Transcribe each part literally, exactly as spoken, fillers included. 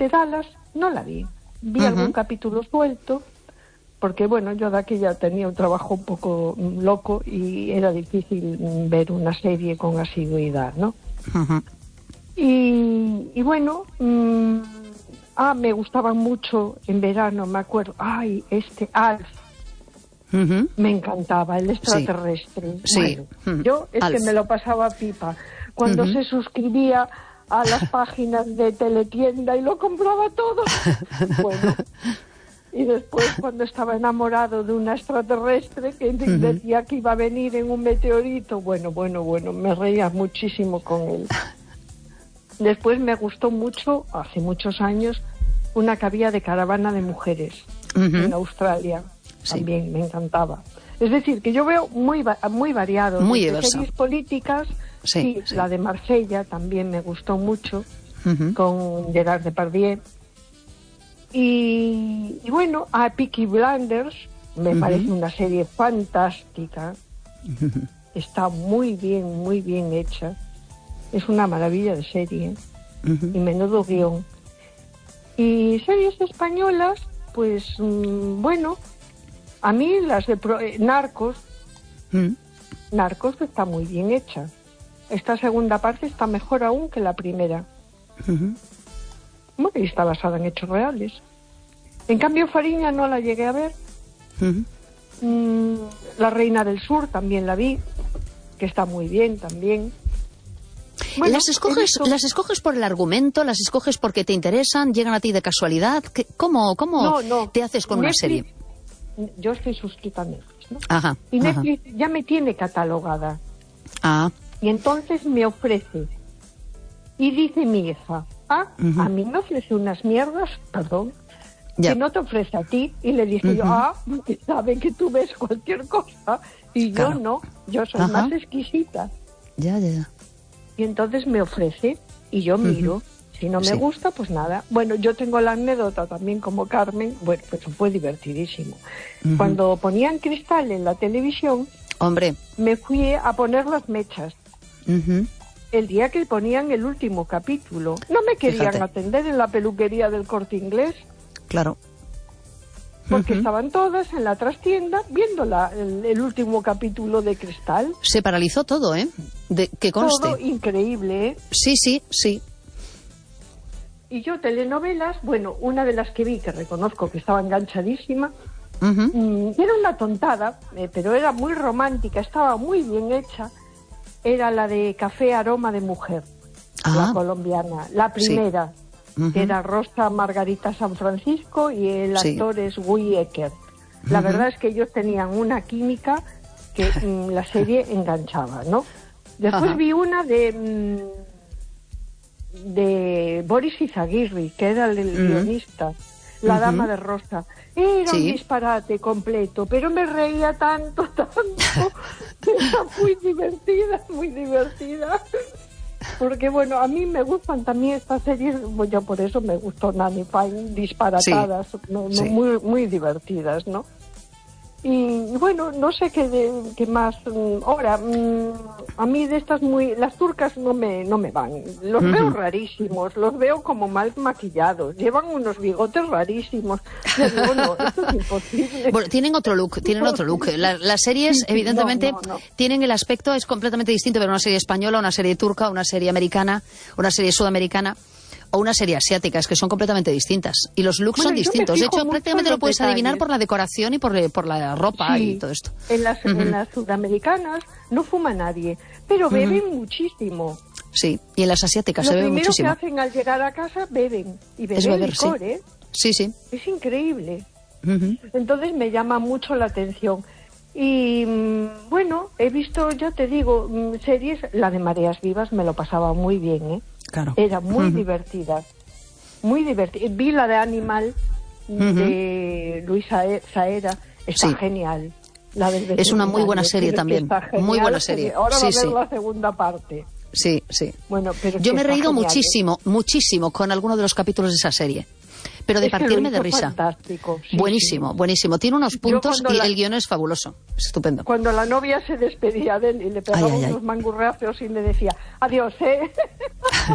de Dallas no la vi. Vi uh-huh. algún capítulo suelto, porque bueno, yo de aquí ya tenía un trabajo un poco loco y era difícil ver una serie con asiduidad, ¿no? Uh-huh. Y, y bueno, mmm, ah, me gustaban mucho en verano, me acuerdo, ay, este Alf, uh-huh. me encantaba, el extraterrestre. Sí. Bueno, sí. Uh-huh. Yo es Alf. que me lo pasaba pipa. Cuando uh-huh. se suscribía a las páginas de Teletienda y lo compraba todo. Bueno, y después cuando estaba enamorado de una extraterrestre que uh-huh. decía que iba a venir en un meteorito, bueno, bueno, bueno, me reía muchísimo con él. Después me gustó mucho, hace muchos años, una que había de caravana de mujeres uh-huh. en Australia. Sí. También me encantaba. Es decir, que yo veo muy va- muy variado. Muy de diverso. Series políticas, sí, sí, sí, la de Marsella también me gustó mucho, uh-huh. con Gerard Depardieu. Y, y bueno, a Peaky Blinders me uh-huh. parece una serie fantástica. Uh-huh. Está muy bien, muy bien hecha. Es una maravilla de serie, uh-huh. y menudo guión. Y series españolas, pues, mmm, bueno, a mí las de Pro, eh, Narcos, uh-huh. Narcos está muy bien hecha. Esta segunda parte está mejor aún que la primera. Uh-huh. Bueno, y está basada en hechos reales. En cambio, Fariña no la llegué a ver. Uh-huh. Mm, La Reina del Sur también la vi, que está muy bien también. Bueno, ¿Las escoges, ¿Las escoges por el argumento? ¿Las escoges porque te interesan? ¿Llegan a ti de casualidad? ¿Cómo, cómo no, no. te haces con Netflix, una serie? Yo estoy suscrita a Netflix, ¿no? Ajá, y Netflix ajá. ya me tiene catalogada. Ah. Y entonces me ofrece. Y dice mi hija, ah, uh-huh. a mí me ofrece unas mierdas, perdón, ya. que no te ofrece a ti. Y le dije uh-huh. yo, ah, porque sabe que tú ves cualquier cosa. Y claro. yo no, yo soy Ajá. más exquisita. Ya, ya. Y entonces me ofrece y yo miro. Uh-huh. Si no me sí. gusta, pues nada. Bueno, yo tengo la anécdota también como Carmen. Bueno, pues fue divertidísimo. Uh-huh. Cuando ponían Cristal en la televisión, hombre, me fui a poner las mechas. Uh-huh. El día que ponían el último capítulo. No me querían Fíjate. atender en la peluquería del Corte Inglés. Claro. Porque uh-huh. estaban todas en la trastienda viendo la, el, el último capítulo de Cristal. Se paralizó todo, ¿eh? De, que conste. Todo increíble, ¿eh? Sí, sí, sí. Y yo telenovelas, bueno, una de las que vi, que reconozco que estaba enganchadísima, uh-huh. mmm, era una tontada, eh, pero era muy romántica, estaba muy bien hecha, era la de Café Aroma de Mujer, ah. la colombiana, la primera. Sí. Uh-huh. Que era Rosa Margarita San Francisco y el sí. actor es Guy Ecker. La uh-huh. verdad es que ellos tenían una química que mm, la serie enganchaba, ¿no? Después uh-huh. vi una de mm, de Boris Izaguirre, que era el, el uh-huh. guionista, La uh-huh. Dama de Rosa. Era sí. un disparate completo, pero me reía tanto, tanto. Era muy divertida, muy divertida. Porque, bueno, a mí me gustan también estas series, pues yo por eso me gustó Nanny Fine, disparatadas, sí, no, no, sí. muy muy divertidas, ¿no? Y, bueno, no sé qué, de, qué más. Ahora, a mí de estas muy... Las turcas no me no me van. Los uh-huh. veo rarísimos, los veo como mal maquillados, llevan unos bigotes rarísimos. Yo digo, no, esto es imposible. Bueno, tienen otro look, tienen otro look. La, las series, sí, sí, evidentemente, no, no, no. tienen el aspecto, es completamente distinto, pero una serie española, una serie turca, una serie americana, una serie sudamericana o una serie asiática, es que son completamente distintas. Y los looks bueno, son distintos. De hecho, prácticamente lo puedes detalles. adivinar por la decoración y por, por la ropa sí, y todo esto. En las, uh-huh. en las sudamericanas no fuma nadie, pero beben uh-huh. muchísimo. Sí, y en las asiáticas lo se bebe muchísimo. Lo primero que hacen al llegar a casa, beben. Y beben es beber, licor, sí. ¿eh? Sí, sí. Es increíble. Uh-huh. Entonces me llama mucho la atención. Y bueno, he visto, yo te digo, series, la de Mareas Vivas me lo pasaba muy bien, ¿eh? Claro. Era muy uh-huh. divertida, muy divertida. Vi la de Animal uh-huh. de Luisa Saera, está sí. genial. La del es una muy buena serie también, muy buena serie. Ahora sí, va a ver sí. la segunda parte. Sí, sí. Bueno, pero yo me he reído genial, muchísimo, ¿eh? muchísimo con alguno de los capítulos de esa serie. Pero de es partirme de risa. Fantástico. Sí, buenísimo, sí. buenísimo. Tiene unos puntos y la... el guión es fabuloso. Es estupendo. Cuando la novia se despedía de él y le pegaba ay, ay, unos ay. mangurrazos y le decía, adiós, ¿eh?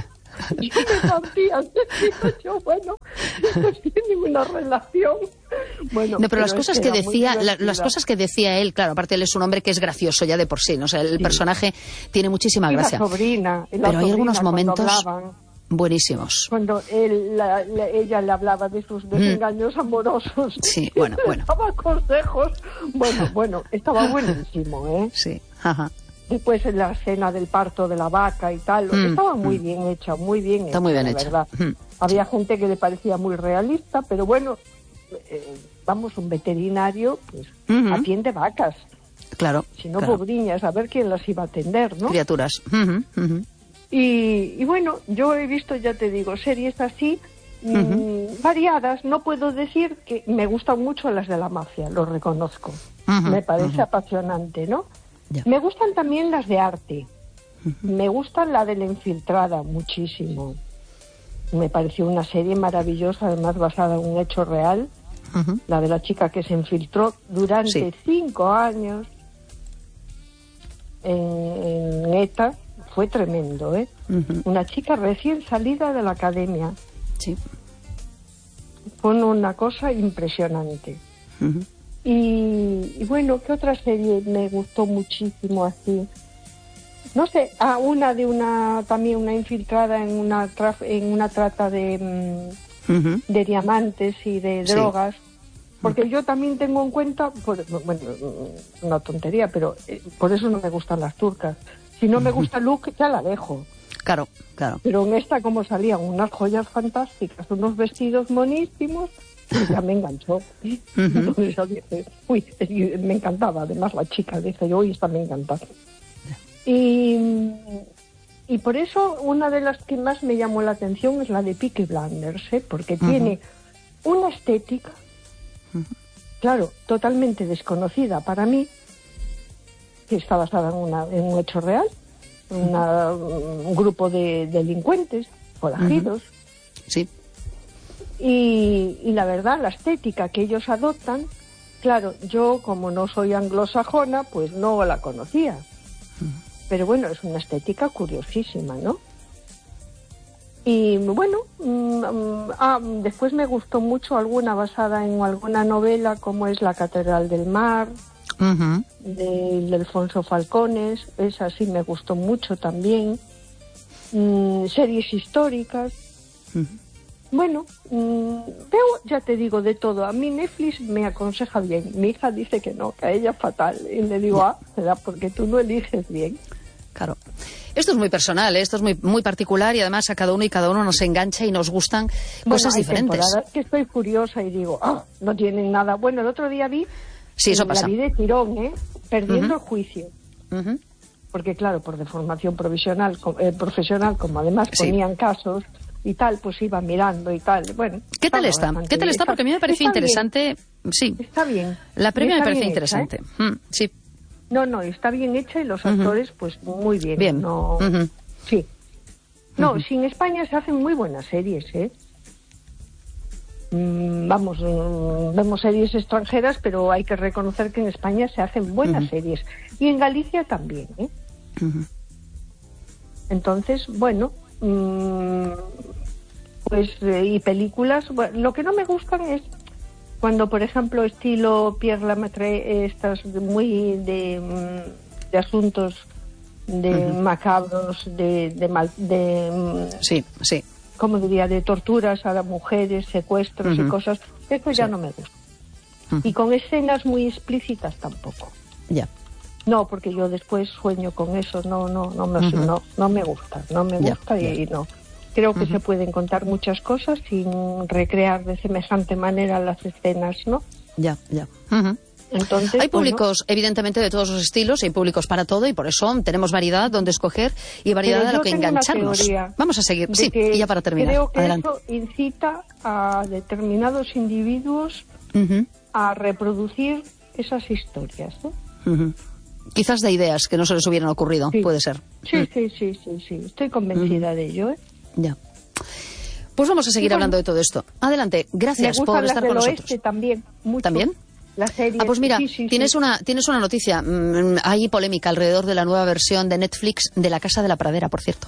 Y me hacían, digo yo, bueno, ellos tienen una relación. Bueno, no, pero, pero las cosas que decía, la, las cosas que decía él, claro, aparte él es un hombre que es gracioso ya de por sí, ¿no? O sea, el sí. personaje tiene muchísima y gracia. La sobrina, y la pero hay algunos momentos hablaban, buenísimos. Cuando él, la, la, ella le hablaba de sus desengaños mm. amorosos. Sí, bueno, bueno. Daba consejos. Bueno, bueno, estaba buenísimo, ¿eh? Sí, ajá. Después en la escena del parto de la vaca y tal, mm, estaba muy mm. bien hecha, muy bien Está hecha, muy bien la hecha. verdad. Mm. Había gente que le parecía muy realista, pero bueno, eh, vamos, un veterinario pues mm-hmm. atiende vacas. Claro. Si no, claro. pobriñas, a ver quién las iba a atender, ¿no? Criaturas. Mm-hmm. Mm-hmm. Y, y bueno, yo he visto, ya te digo, series así, uh-huh. mmm, variadas. No puedo decir que me gustan mucho las de la mafia, lo reconozco. Uh-huh. Me parece uh-huh. apasionante, ¿no? Yeah. Me gustan también las de arte. Uh-huh. Me gusta la de La Infiltrada muchísimo. Me pareció una serie maravillosa, además basada en un hecho real. Uh-huh. La de la chica que se infiltró durante sí. cinco años en, en ETA. Fue tremendo, ¿eh? Uh-huh. Una chica recién salida de la academia. Sí. Fue una cosa impresionante. Uh-huh. Y, y bueno, ¿qué otra serie me gustó muchísimo así? No sé, ah, una de una, también una infiltrada en una, traf, en una trata de, uh-huh. de diamantes y de sí. drogas. Porque uh-huh. yo también tengo en cuenta, por, bueno, una tontería, pero eh, por eso no me gustan las turcas. Si no me gusta Luke, ya la dejo. Claro, claro. Pero en esta, como salían unas joyas fantásticas, unos vestidos monísimos, ya me enganchó. Uh-huh. Entonces yo dije, uy, me encantaba. Además la chica dice, uy, esta me encanta. Y, y por eso una de las que más me llamó la atención es la de Peaky Blinders, ¿eh? Porque uh-huh. tiene una estética, uh-huh. claro, totalmente desconocida para mí, que está basada en, una, en un hecho real, una, un grupo de delincuentes, forajidos. Uh-huh. Sí. Y, y la verdad, la estética que ellos adoptan, claro, yo como no soy anglosajona, pues no la conocía. Uh-huh. Pero bueno, es una estética curiosísima, ¿no? Y bueno, mmm, ah, después me gustó mucho alguna basada en alguna novela, como es La Catedral del Mar, uh-huh. de, de Alfonso Falcones. Esa sí me gustó mucho también. Mm, series históricas. Uh-huh. Bueno, mmm, veo, ya te digo, de todo. A mí Netflix me aconseja bien. Mi hija dice que no, que a ella fatal. Y le digo, ah, será porque tú no eliges bien. Claro. Esto es muy personal, ¿eh? Esto es muy muy particular y además a cada uno y cada uno nos engancha y nos gustan bueno, cosas hay diferentes. Temporadas que estoy furiosa y digo, ah, no tienen nada. Bueno, el otro día vi, sí, eso pasa. La vi de tirón, ¿eh? Perdiendo uh-huh. el juicio. Uh-huh. Porque claro, por deformación provisional, eh, profesional, como además sí. ponían casos y tal, pues iba mirando y tal. Bueno, ¿qué tal está? ¿Qué tal está? Porque a mí me pareció interesante. Bien. Sí. Está bien. La premia me pareció interesante. Hecha, ¿eh? mm, sí. No, no, está bien hecha y los actores, uh-huh. pues muy bien. Bien. No, uh-huh. Sí. No, uh-huh. si en España se hacen muy buenas series, ¿eh? Mm, vamos, mm, vemos series extranjeras, pero hay que reconocer que en España se hacen buenas uh-huh. series. Y en Galicia también, ¿eh? Uh-huh. Entonces, bueno, mmm, pues, eh, y películas, bueno, lo que no me gustan es cuando, por ejemplo, estilo Pierre Lemaitre, estas muy de, de asuntos de uh-huh. macabros, de, de, mal, de sí, sí, ¿cómo diría? De torturas a las mujeres, secuestros uh-huh. y cosas, eso ya sí. no me gusta. Uh-huh. Y con escenas muy explícitas tampoco. Ya. Yeah. No, porque yo después sueño con eso, no, no, no me, uh-huh. no, no me gusta, no me gusta yeah. y, y no. Creo que uh-huh. se pueden contar muchas cosas sin recrear de semejante manera las escenas, ¿no? Ya, ya. Uh-huh. Entonces, hay públicos, bueno, evidentemente, de todos los estilos, hay públicos para todo y por eso tenemos variedad donde escoger y variedad de lo que engancharnos. Vamos a seguir, sí, y ya para terminar. Creo que Adelante. Eso incita a determinados individuos uh-huh. a reproducir esas historias, ¿no? Uh-huh. Quizás de ideas que no se les hubieran ocurrido, sí. puede ser. Sí, uh-huh. sí, sí, sí, sí, estoy convencida uh-huh. de ello, ¿eh? Ya. Pues vamos a seguir bueno, hablando de todo esto. Adelante, gracias por estar con nosotros. Oeste también, mucho. ¿También? La serie. Ah, pues mira, sí, sí, tienes sí. una tienes una noticia. Hay polémica alrededor de la nueva versión de Netflix de La Casa de la Pradera, por cierto.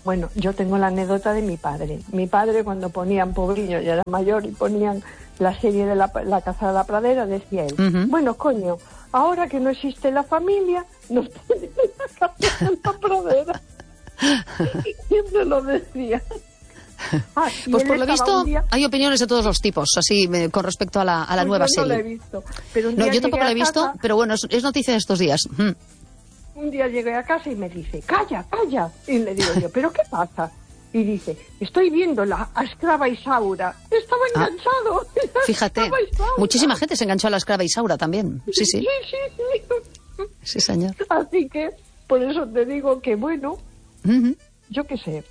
Bueno, yo tengo la anécdota de mi padre. Mi padre, cuando ponían Pobriño, ya era mayor, y ponían la serie de la, la Casa de la Pradera, decía él, uh-huh. bueno, coño, ahora que no existe la familia, nos ponen la Casa de la Pradera. Siempre lo decía. Ah, pues por lo visto día... hay opiniones de todos los tipos, así me, con respecto a la, a la pues nueva yo serie. No la he visto. Pero un no, día yo tampoco la he visto, casa, pero bueno, es, es noticia de estos días. Mm. Un día llegué a casa y me dice, calla, calla. Y le digo yo, ¿pero qué pasa? Y dice, estoy viendo la esclava Isaura. Estaba enganchado. Ah, fíjate, muchísima gente se enganchó a la esclava Isaura también. Sí, sí. Sí, sí, sí. Sí, señor. Así que, por eso te digo que, bueno, uh-huh. yo qué sé.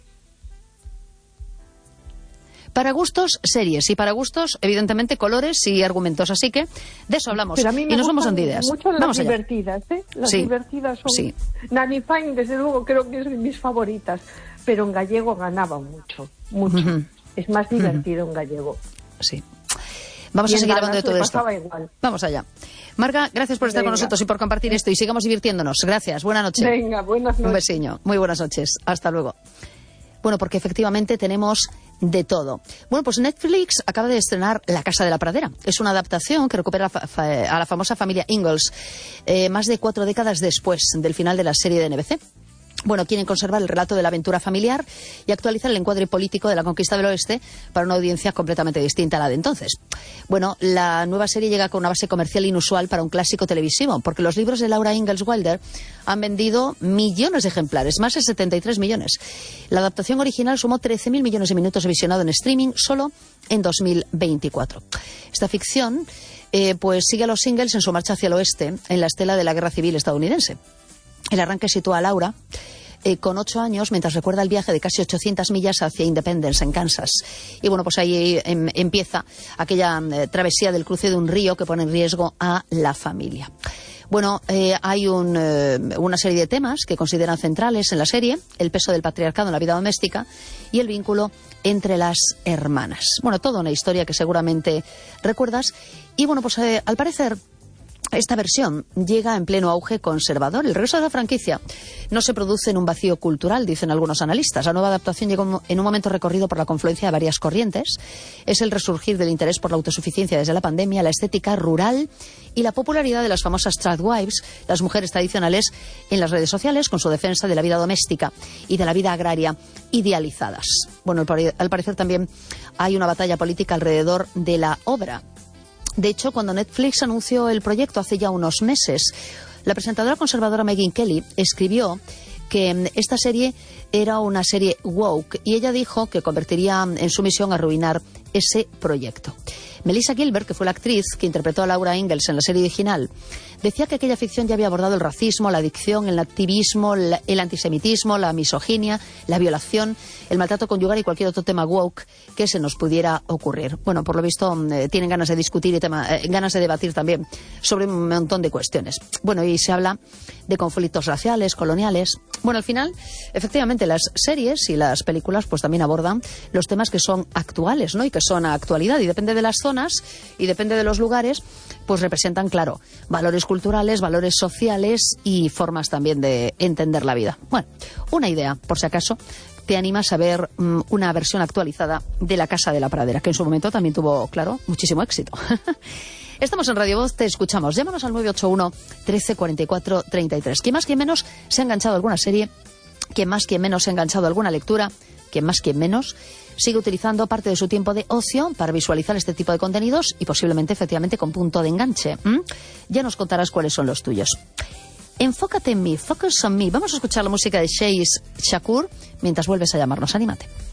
Para gustos, series. Y para gustos, evidentemente, colores y argumentos. Así que de eso hablamos. Pero a mí me y nos vamos dando ideas. Mucho las vamos divertidas, ¿eh? Las sí. divertidas son... Sí. Nanny Fine, desde luego, creo que es de mis favoritas. Pero en gallego ganaba mucho, mucho. Uh-huh. Es más divertido uh-huh. en gallego. Sí. Vamos y a seguir hablando de todo esto. Igual. Vamos allá. Marga, gracias por estar Venga. con nosotros y por compartir esto. Y sigamos divirtiéndonos. Gracias. Buenas noches. Venga, buenas noches. Un besiño. Muy buenas noches. Hasta luego. Bueno, porque efectivamente tenemos de todo. Bueno, pues Netflix acaba de estrenar La Casa de la Pradera. Es una adaptación que recupera fa- fa- a la famosa familia Ingalls eh, más de cuatro décadas después del final de la serie de N B C. Bueno, quieren conservar el relato de la aventura familiar y actualizar el encuadre político de la conquista del oeste para una audiencia completamente distinta a la de entonces. Bueno, la nueva serie llega con una base comercial inusual para un clásico televisivo, porque los libros de Laura Ingalls Wilder han vendido millones de ejemplares, más de setenta y tres millones. La adaptación original sumó trece mil millones de minutos de visionado en streaming solo en dos mil veinticuatro. Esta ficción eh, pues sigue a los Ingalls en su marcha hacia el oeste, en la estela de la Guerra Civil estadounidense. El arranque sitúa a Laura eh, con ocho años mientras recuerda el viaje de casi ochocientas millas hacia Independence, en Kansas. Y bueno, pues ahí em, empieza aquella eh, travesía del cruce de un río que pone en riesgo a la familia. Bueno, eh, hay un, eh, una serie de temas que consideran centrales en la serie: el peso del patriarcado en la vida doméstica y el vínculo entre las hermanas. Bueno, toda una historia que seguramente recuerdas. Y bueno, pues eh, al parecer esta versión llega en pleno auge conservador. El regreso de la franquicia no se produce en un vacío cultural, dicen algunos analistas. La nueva adaptación llegó en un momento recorrido por la confluencia de varias corrientes. Es el resurgir del interés por la autosuficiencia desde la pandemia, la estética rural y la popularidad de las famosas tradwives, las mujeres tradicionales en las redes sociales, con su defensa de la vida doméstica y de la vida agraria idealizadas. Bueno, al parecer también hay una batalla política alrededor de la obra. De hecho, cuando Netflix anunció el proyecto hace ya unos meses, la presentadora conservadora Megyn Kelly escribió que esta serie era una serie woke y ella dijo que convertiría en su misión arruinar ese proyecto. Melissa Gilbert, que fue la actriz que interpretó a Laura Ingalls en la serie original, decía que aquella ficción ya había abordado el racismo, la adicción, el activismo, el antisemitismo, la misoginia, la violación, el maltrato conyugal y cualquier otro tema woke que se nos pudiera ocurrir. Bueno, por lo visto eh, tienen ganas de discutir y tema, eh, ganas de debatir también sobre un montón de cuestiones. Bueno, y se habla de conflictos raciales, coloniales. Bueno, al final, efectivamente, las series y las películas pues también abordan los temas que son actuales, ¿no? Y que son a actualidad, y depende de las zonas y depende de los lugares, pues representan, claro, valores culturales, valores sociales y formas también de entender la vida. Bueno, una idea, por si acaso te animas a ver um, una versión actualizada de La Casa de la Pradera, que en su momento también tuvo, claro, muchísimo éxito. Estamos en Radio Voz, te escuchamos. Llámanos al nueve ocho uno, trece, cuarenta y cuatro, treinta y tres. ¿Quién más, quién menos se ha enganchado a alguna serie? ¿Quién más, quién menos se ha enganchado a alguna lectura? ¿Quién más, quién menos sigue utilizando parte de su tiempo de ocio para visualizar este tipo de contenidos y posiblemente, efectivamente, con punto de enganche? ¿Mm? Ya nos contarás cuáles son los tuyos. Enfócate en mí, focus on me. Vamos a escuchar la música de Shays Shakur mientras vuelves a llamarnos. Anímate.